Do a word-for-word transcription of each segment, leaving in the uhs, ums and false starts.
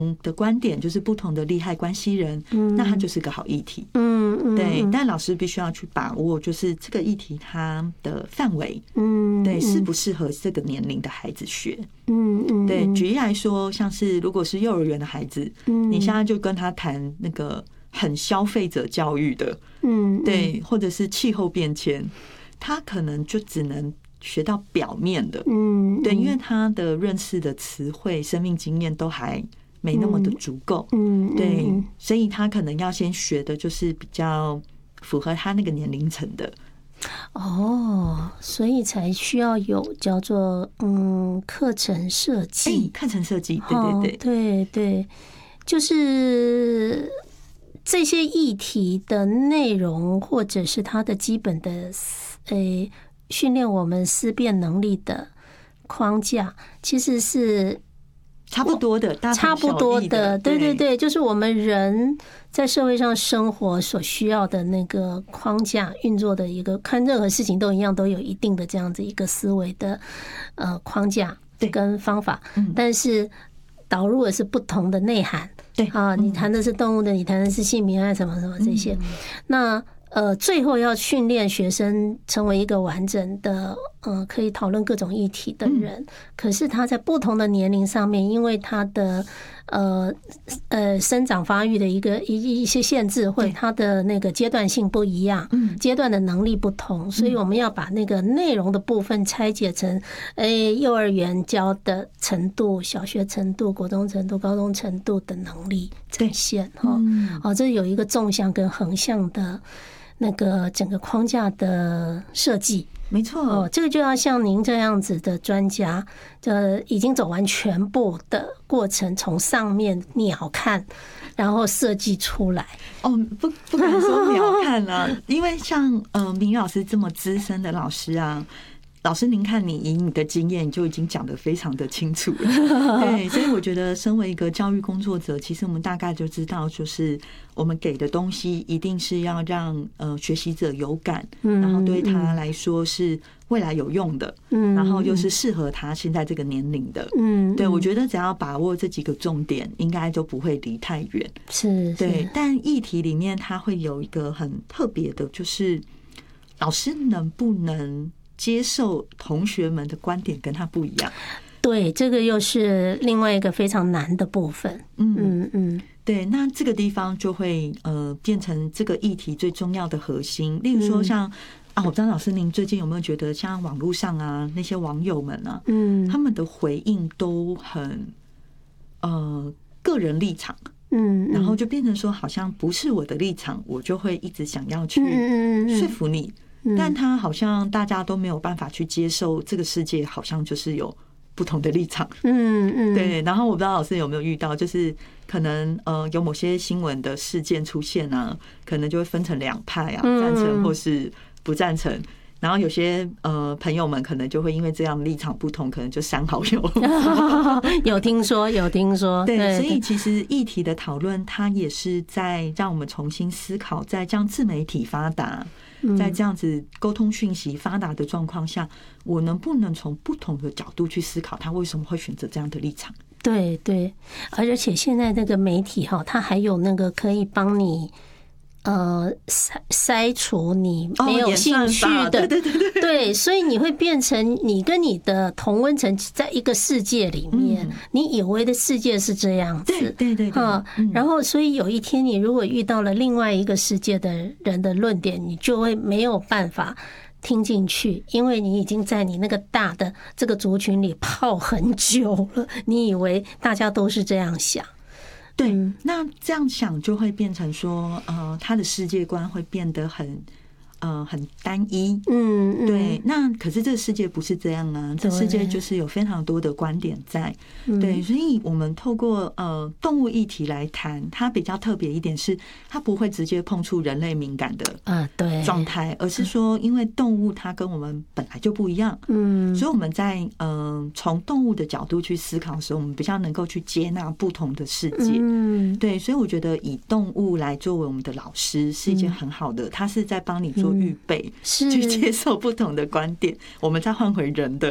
的观点，就是不同的利害关系人，嗯、那它就是个好议题。 嗯嗯， 对，但老师必须要去把握，就是这个议题它的范围， 嗯， 对，适不适合这个年龄的孩子学。 嗯嗯， 对，举例来说，像是如果是幼儿园的孩子，嗯，你现在就跟他谈那个很消费者教育的，嗯，对，或者是气候变迁，他可能就只能学到表面的，嗯，对，因为他的认识的词汇、生命经验都还没那么的足够，嗯，对，所以他可能要先学的就是比较符合他那个年龄层的。 哦，所以才需要有叫做嗯课程设计， 课程设计，对对对， 对对，就是这些议题的内容，或者是它的基本的诶训练我们思辨能力的框架，其实是差不多的， 差不多的，对对对，就是我们人在社会上生活所需要的那个框架运作的一个，看任何事情都一样，都有一定的这样子一个思维的呃框架跟方法，但是导入的是不同的内涵。 对啊，你谈的是动物的，你谈的是性别啊，什么什么这些，那。呃，最后要训练学生成为一个完整的，呃，可以讨论各种议题的人。可是他在不同的年龄上面，因为他的呃呃生长发育的一个一一些限制，或者他的那个阶段性不一样，阶段的能力不同，所以我们要把那个内容的部分拆解成，诶，幼儿园教的程度、小学程度、国中程度、高中程度的能力展现哈。哦，这有一个纵向跟横向的。那个整个框架的设计， 没错， 哦，这个就要像您这样子的专家，呃，已经走完全部的过程，从上面鸟看，然后设计出来。 哦，不不敢说鸟看啊，因为像呃明老师这么资深的老师啊。老师，您看，你以你的经验就已经讲得非常的清楚了，对，所以我觉得，身为一个教育工作者，其实我们大概就知道，就是我们给的东西一定是要让呃学习者有感，然后对他来说是未来有用的，然后又是适合他现在这个年龄的，嗯，对，我觉得只要把握这几个重点，应该就不会离太远， 是， 对。但议题里面它会有一个很特别的，就是老师能不能接受同学们的观点跟他不一样， 对，这个又是另外一个非常难的部分。嗯嗯嗯， 对，那这个地方就会呃变成这个议题最重要的核心。例如说像啊，我不知道老师您最近有没有觉得，像网络上啊那些网友们啊，嗯，他们的回应都很呃个人立场，嗯，然后就变成说，好像不是我的立场，我就会一直想要去说服你。但他好像大家都没有办法去接受这个世界，好像就是有不同的立场。嗯嗯，对。然后我不知道老师有没有遇到，就是可能呃有某些新闻的事件出现啊，可能就会分成两派啊，赞成或是不赞成。然后有些呃朋友们可能就会因为这样立场不同，可能就删好友。 有听说，有听说。 对，所以其实议题的讨论，它也是在让我们重新思考，在这样自媒体发达。在这样子沟通讯息发达的状况下，我能不能从不同的角度去思考他为什么会选择这样的立场？ 对对，而且现在那个媒体哈，它还有那个可以帮你呃筛筛除你没有兴趣的， 对对对对，所以你会变成你跟你的同温层在一个世界里面，你以为的世界是这样子， 对对对， 然后所以有一天你如果遇到了另外一个世界的人的论点，你就会没有办法听进去，因为你已经在你那个大的这个族群里泡很久了，你以为大家都是这样想。 对，那这样想就会变成说，呃，他的世界观会变得很，呃，很单一。嗯，对。那可是这个世界不是这样啊，这世界就是有非常多的观点在。对，所以我们透过呃动物议题来谈，它比较特别一点是，它不会直接碰触人类敏感的啊对状态，而是说，因为动物它跟我们本来就不一样。嗯，所以我们在呃从动物的角度去思考的时候，我们比较能够去接纳不同的世界。嗯，对，所以我觉得以动物来作为我们的老师是一件很好的，它是在帮你做预备，去接受不同的观点，我们再换回人的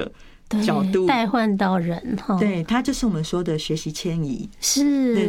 角度代换到人哈， 对，它就是我们说的学习迁移， 是。